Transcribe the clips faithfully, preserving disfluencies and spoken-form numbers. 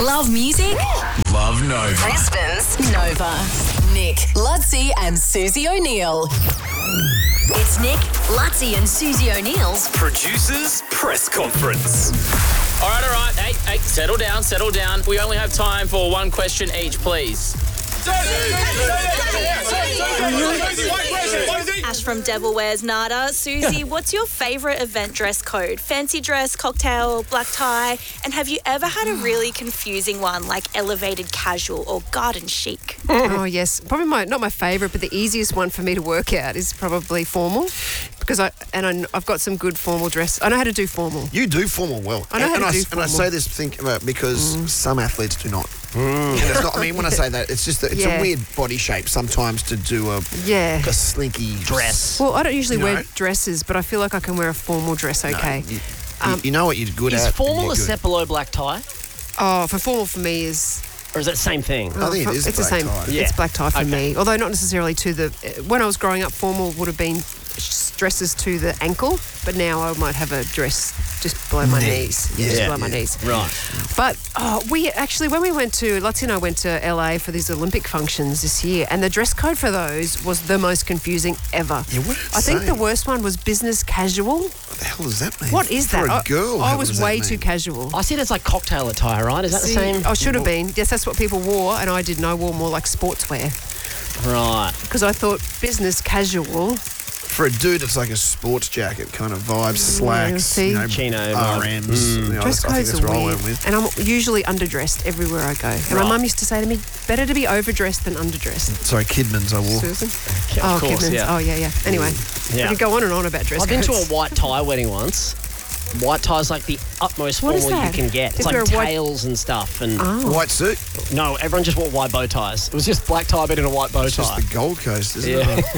Love music? Love Nova. Brisbane's Nova. Nick, Lutzi and Susie O'Neill. It's Nick, Lutzi and Susie O'Neill's Producers Press Conference. All right, all right. Hey, hey, settle down, settle down. We only have time for one question each, please. Ash from Devil Wears Nada. Susie, what's your favourite event dress code? Fancy dress, cocktail, black tie? And have you ever had a really confusing one like elevated casual or garden chic? Oh, yes. Probably my not my favourite, but the easiest one for me to work out is probably formal. Because I and I, I've got some good formal dress. I know how to do formal. You do formal well. I know and, how and to I, do And I formal. say this think about because Mm. some athletes do not. Mm. And it's not. I mean, when I say that, it's just that it's Yeah. a weird body shape sometimes to do a Yeah. a slinky dress. Well, I don't usually You wear know? dresses, but I feel like I can wear a formal dress okay. You, Um, you, you know what you're good Is at. formal and a you're good. step below black tie? Oh, for formal for me is... Or is that the same thing? I think it is It's black the same. tie. Yeah. It's black tie for Okay. me. Although not necessarily to the... When I was growing up, formal would have been dresses to the ankle, but now I might have a dress just below my knees. Yeah, just Yeah. below my knees. Right. But oh, we actually, when we went to, Lutzi and I went to L A for these Olympic functions this year, and the dress code for those was the most confusing ever. Yeah, what did it I think say? the worst one was business casual. What the hell does that mean? What is For that? a girl, I, I what was does that way mean? too casual. I see that's like cocktail attire, right? Is that See, the same? I should have been. Yes, that's what people wore, and I didn't. I wore more like sportswear Right. because I thought business casual. For a dude, it's like a sports jacket kind of vibe, slacks, see? you know, Chino R vibe. Ms. Mm. You know, Dress I think codes that's are what I weird, went with. and I'm usually underdressed everywhere I go. And my Right. mum used to say to me, "Better to be overdressed than underdressed." Sorry, Kidman's I wore. Susan. Yeah, oh, of course, Kidman's. yeah. Oh, yeah, yeah. Anyway, Yeah. we could go on and on about dress I've been codes. to a white tie wedding once. White tie's like the utmost What is formal you that? can get. It's Is like there a white- tails and stuff. And Oh. White suit. no, everyone just wore white bow ties. It was just black tie but in a white bow It's just tie. the Gold Coast, isn't Yeah. it?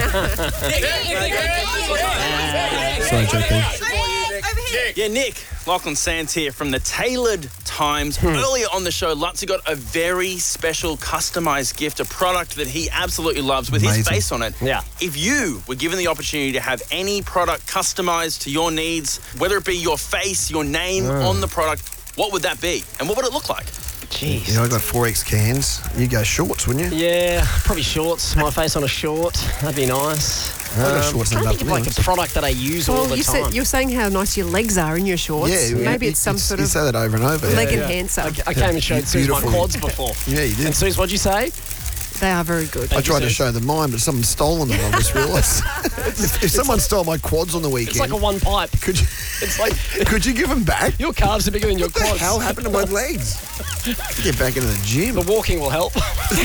Sorry, J P. Yeah, Nick. Lachlan Sands here from the Tailored Times. Hmm. Earlier on the show, Lutzi got a very special customised gift, a product that he absolutely loves with his Amazing. face on it. Yeah. If you were given the opportunity to have any product customised to your needs, whether it be your face, your name on the product, what would that be? And what would it look like? Jeez. You know, I got four X cans. You go shorts, wouldn't you? Yeah, probably shorts. My face on a short. That'd be nice. I got Um, shorts I'm enough trying to think of for like me. a product that I use all Well, the you time. said, you're saying how nice your legs are in your shorts. Yeah, Maybe you- it's some you- sort you of say that over and over. leg Yeah. enhancer. I, I came and showed Suze my Beautiful. quads before. Yeah, you did. And Suze, what'd you say? They are very good. I tried to Suze. show them mine, but someone's stolen them. I just realised. if, if someone stole my quads on the weekend, It's like a one pipe. could you It's like could you give them back? your calves are bigger than your What the quads. hell happened to my legs? Get back into the gym. The walking will help.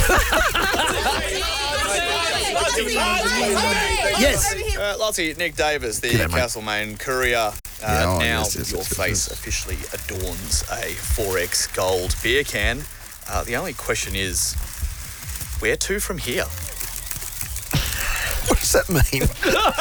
Yes. Uh, Lottie, Nick Davis, the G'day, mate. Castlemaine courier. Uh, Yeah, oh, now yes, yes, your yes, yes, face yes. officially adorns a four X gold beer can. Uh, the only question is, where to from here? What does that mean?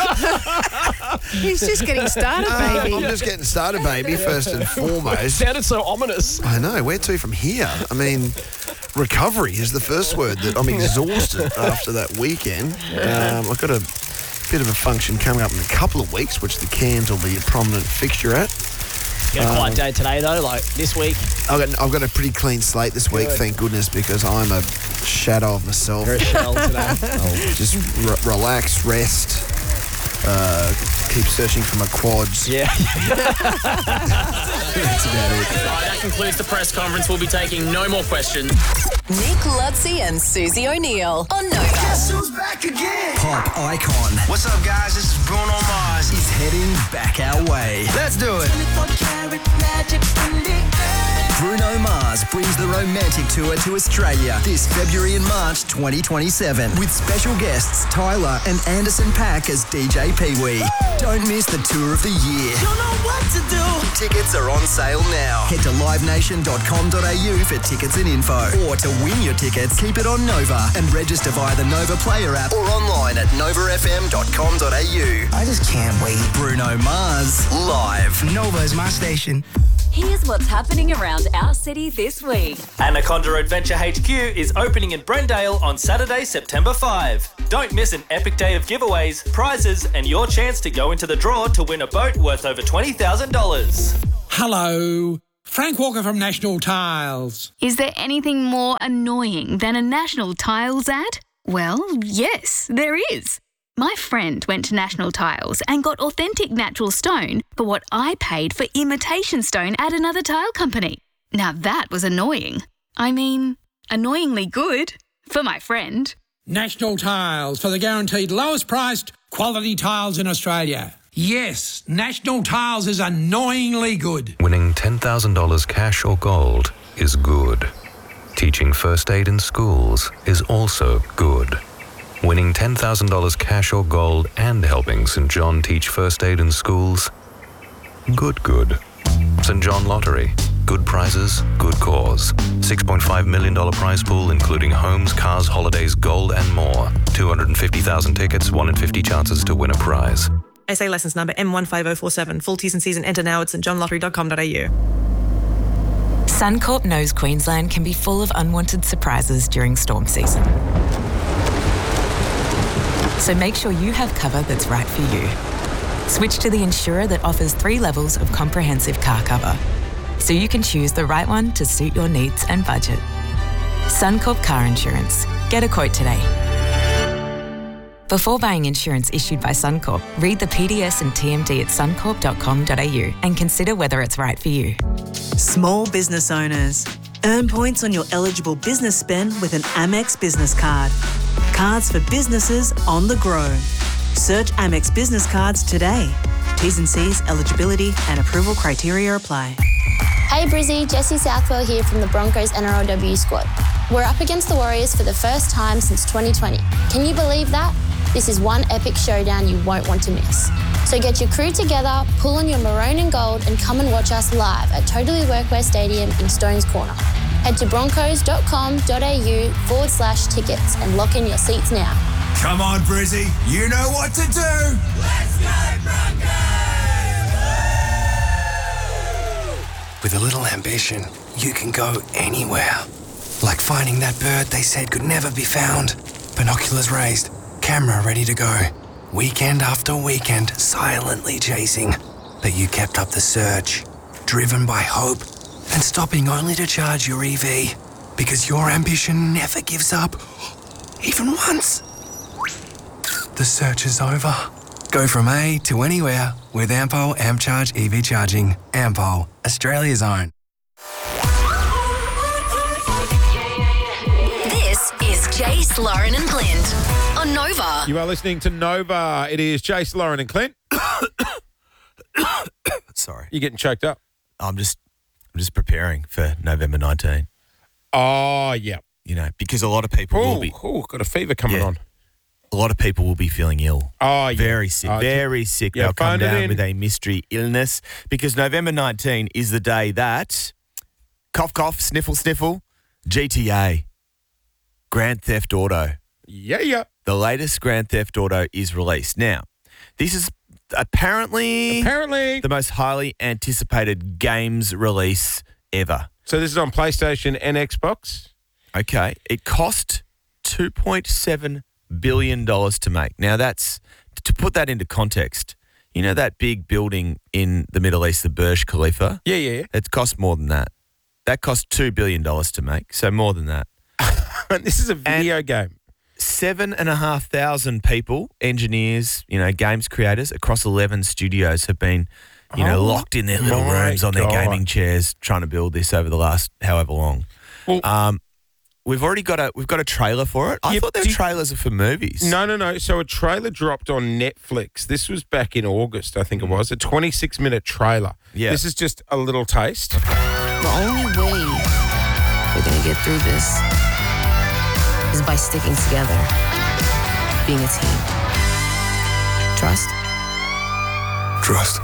He's just getting started, I'm baby. just getting started, baby, first and foremost. Sounded so ominous. I know, where to from here? I mean, recovery is the first word. That I'm exhausted after that weekend. Um, I've got a bit of a function coming up in a couple of weeks, which the cans will be a prominent fixture at. You had a quiet day today though, like this week. I've got, I've got a pretty clean slate this week, Good. thank goodness, because I'm a shadow of myself. Very shell today. I'll just re- relax, rest, uh, keep searching for my quads. Yeah. That's about it. Right, that concludes the press conference. We'll be taking no more questions. Nick, Lutzi and Susie O'Neill on Nova. Pop icon. What's up, guys? This is Bruno Mars. He's heading back our way. Let's do it. Bruno Mars brings the Romantic Tour to Australia this February and March twenty twenty-seven with special guests Tyler and Anderson .Paak as D J Pee-wee. Don't miss the tour of the year. Don't know what to do. Tickets are on sale now. Head to live nation dot com dot a u for tickets and info. Or to win your tickets, keep it on Nova and register via the Nova Player app or online at nova f m dot com dot a u. I just can't wait. Bruno Mars, live. Nova is my station. Here's what's happening around our city this week. Anaconda Adventure H Q is opening in Brendale on Saturday, September fifth. Don't miss an epic day of giveaways, prizes, and your chance to go into the draw to win a boat worth over twenty thousand dollars. Hello. Frank Walker from National Tiles. Is there anything more annoying than a National Tiles ad? Well, yes, there is. My friend went to National Tiles and got authentic natural stone for what I paid for imitation stone at another tile company. Now that was annoying. I mean, annoyingly good for my friend. National Tiles, for the guaranteed lowest priced quality tiles in Australia. Yes, National Tiles is annoyingly good. Winning ten thousand dollars cash or gold is good. Teaching first aid in schools is also good. Winning ten thousand dollars cash or gold and helping St John teach first aid in schools, good, good. St John Lottery. Good prizes, good cause. six point five million dollars prize pool, including homes, cars, holidays, gold, and more. two hundred fifty thousand tickets, one in fifty chances to win a prize. S A licence number M one five zero four seven. Full T's and C's and enter now at st john lottery dot com dot a u. Suncorp knows Queensland can be full of unwanted surprises during storm season. So make sure you have cover that's right for you. Switch to the insurer that offers three levels of comprehensive car cover, so you can choose the right one to suit your needs and budget. Suncorp Car Insurance. Get a quote today. Before buying insurance issued by Suncorp, read the P D S and T M D at suncorp dot com dot a u and consider whether it's right for you. Small business owners. Earn points on your eligible business spend with an Amex business card. Cards for businesses on the grow. Search Amex business cards today. T's and C's, eligibility and approval criteria apply. Hey Brizzy, Jessie Southwell here from the Broncos N R L W squad. We're up against the Warriors for the first time since twenty twenty. Can you believe that? This is one epic showdown you won't want to miss. So get your crew together, pull on your maroon and gold and come and watch us live at Totally Workwear Stadium in Stones Corner. Head to broncos dot com dot a u forward slash tickets and lock in your seats now. Come on, Brizzy, you know what to do. Let's go, Broncos! With a little ambition, you can go anywhere. Like finding that bird they said could never be found. Binoculars raised, camera ready to go. Weekend after weekend, silently chasing. But you kept up the search, driven by hope, and stopping only to charge your E V. Because your ambition never gives up, even once. The search is over. Go from A to anywhere with Ampol AmpCharge E V charging. Ampol, Australia's own. This is Jace, Lauren and Clint on Nova. You are listening to Nova. It is Jace, Lauren and Clint. Sorry. You're getting choked up. I'm just I'm just preparing for November nineteenth. Oh, yeah. You know, because a lot of people Ooh, will be... Oh, got a fever coming Yeah. on. A lot of people will be feeling ill. Oh, yeah. Very sick. Oh, very sick. yeah, They'll come phone it down in. with a mystery illness because November nineteenth is the day that cough, cough, sniffle, sniffle, G T A, Grand Theft Auto. Yeah, yeah. The latest Grand Theft Auto is released. Now, this is apparently, apparently the most highly anticipated games release ever. So this is on PlayStation and Xbox? Okay. It cost two point seven billion dollars to make. Now, that's, to put that into context, you know that big building in the Middle East, the Burj Khalifa? Yeah, yeah, yeah. It cost more than that. That cost two billion dollars to make, so more than that. This is a video and game. Seven and a half thousand people, engineers, you know, games creators across eleven studios have been, you know, Oh, locked in their little my rooms on their God. gaming chairs trying to build this over the last however long. Well, um, we've already got a we've got a trailer for it. I Yeah, thought their do- trailers are for movies. No, no, no. So a trailer dropped on Netflix. This was back in August, I think it was. A twenty-six minute trailer. Yeah. This is just a little taste. The only way we're going to get through this is by sticking together, being a team. Trust? Trust.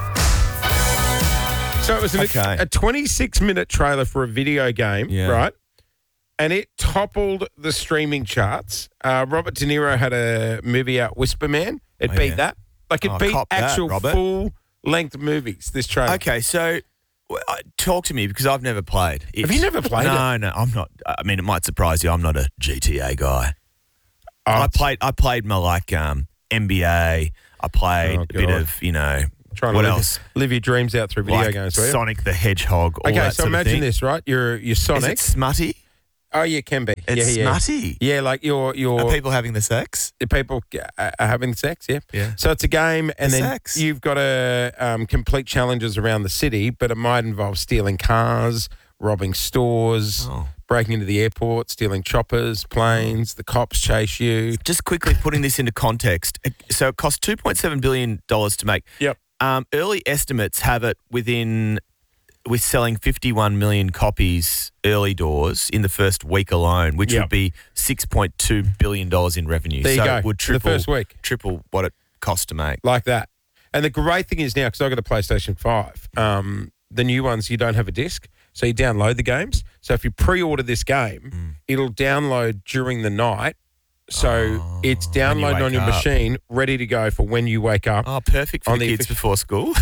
So it was an, Okay. a twenty-six minute trailer for a video game, Yeah. right? And it toppled the streaming charts. Uh, Robert De Niro had a movie out, Whisper Man. It Oh, beat yeah. that. Like it Oh, beat cop that, actual Robert. full-length movies, this trailer. Okay, so well, uh, talk to me because I've never played. Have you never played no, it? No, I'm not. I mean, it might surprise you. I'm not a G T A guy. Oh, I played. I played my like um, N B A. I played Oh, a bit God. of you know trying What to live, else? live your dreams out through video Like games. were you? Sonic the Hedgehog. All Okay, that so sort of imagine thing. this, right? You're you're Sonic. Is it smutty? Oh, yeah, it can be. It's yeah, yeah. smutty. Yeah, like you're you're Are people having the sex? the people uh, are having sex. Yeah, Yeah. So it's a game, and The then sex. you've got to um, complete challenges around the city, but it might involve stealing cars, robbing stores, Oh. breaking into the airport, stealing choppers, planes. The cops chase you. Just quickly putting this into context. it- So it cost two point seven billion dollars to make. Yep. Um, early estimates have it within, with selling fifty-one million copies early doors in the first week alone, which Yep. would be six point two billion dollars in revenue. There you so go. it would For the triple, first week. triple what it cost to make. Like that. And the great thing is now, because I got a PlayStation five, um, the new ones, you don't have a disc, so you download the games. So if you pre-order this game, Mm. it'll download during the night. So it's when you downloaded on wake your up. machine, ready to go for when you wake up. Oh, perfect for On the the kids official- before school.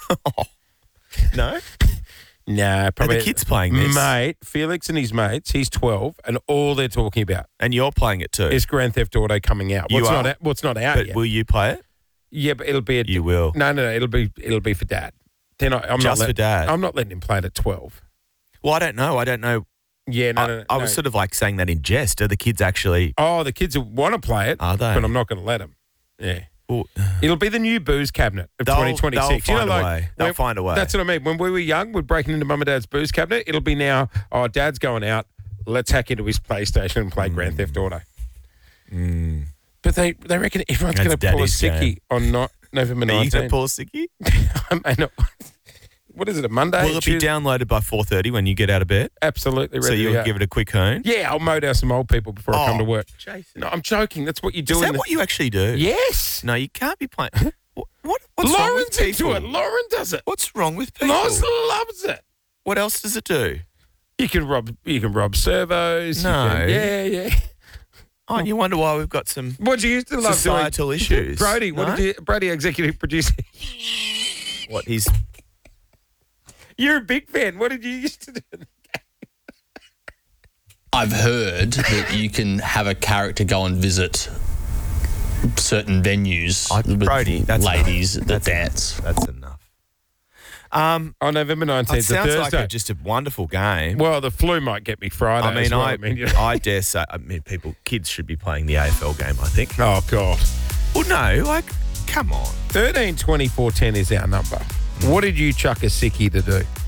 No? Nah, probably. Are the kids playing this? Mate, Felix and his mates, he's twelve, and all they're talking about And you're playing it too. is Grand Theft Auto coming out. You What's are? not out, what's not out But yet. will you play it? Yeah, but it'll be a, You will. No, no, no, it'll be it'll be for dad. They're not, I'm Just not for let- dad? I'm not letting him play it at twelve. Well, I don't know. I don't know. Yeah, no, I, no, no. I was no. sort of like saying that in jest. Are the kids actually? Oh, the kids want to play it, Are they? but I'm not going to let them. Yeah. Well, It'll be the new booze cabinet of They'll- twenty twenty-six. they'll You know, find a like, way. They'll when- find a way. That's what I mean. When we were young, we're breaking into mum and dad's booze cabinet. It'll be now, oh, dad's going out. Let's hack into his PlayStation and play Grand Theft Auto. Mm. But they, they reckon everyone's That's going to pull a daddy's sickie game. on not November Are you going nineteenth. to pull a sickie? I may not. What is it, a Monday? Will it be Tuesday? downloaded by four thirty when you get out of bed? Absolutely ready So to you'll go. give it a quick hone? Yeah, I'll mow down some old people before I come Oh, to work. Jason. No, I'm joking. That's what you do. Is in that the- what you actually do? Yes. No, you can't be playing. What? what what's wrong Lauren's with people? into it. Lauren does it. What's wrong with people? Loz loves it. What else does it do? You can rob. You can rob servos. you No. can- yeah, yeah. Oh, and you wonder why we've got some What do you used to love? societal doing? issues. Brody, what No? did you? Brody, executive producer. What he's You're a big fan. What did you used to do? I've heard that you can have a character go and visit certain venues I- with Brody, that's ladies enough. that That's dance. That's enough. Um, On November it nineteenth, a sounds Thursday. like a, just a wonderful game. well, the flu might get me Friday. I mean, as well. I, I mean, you know. I dare say, I mean, people, kids should be playing the A F L game. I think. Oh God. Well, no, like, come on. Thirteen twenty four ten is our number. What did you chuck a sickie to do?